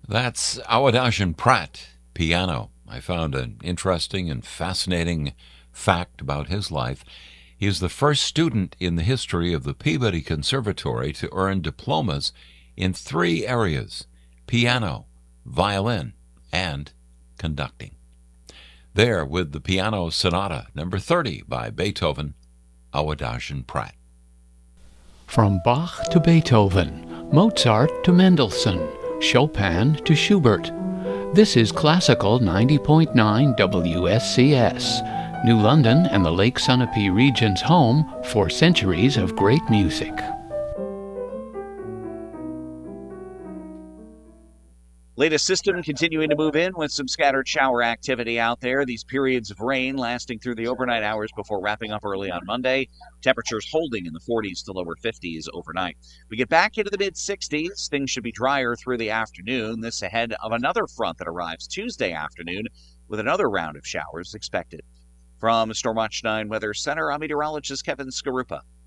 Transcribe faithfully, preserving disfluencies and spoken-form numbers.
That's Awadashan Pratt, piano. I found an interesting and fascinating fact about his life. He is the first student in the history of the Peabody Conservatory to earn diplomas in three areas: piano, violin, and conducting. There, with the Piano Sonata number thirty by Beethoven, Awadashan Pratt. From Bach to Beethoven, Mozart to Mendelssohn, Chopin to Schubert. This is Classical ninety point nine W S C S, New London and the Lake Sunapee region's home for centuries of great music. Latest system continuing to move in with some scattered shower activity out there. These periods of rain lasting through the overnight hours before wrapping up early on Monday. Temperatures holding in the forties to lower fifties overnight. We get back into the mid-sixties. Things should be drier through the afternoon. This ahead of another front that arrives Tuesday afternoon with another round of showers expected. From Stormwatch nine Weather Center, I'm meteorologist Kevin Skarupa.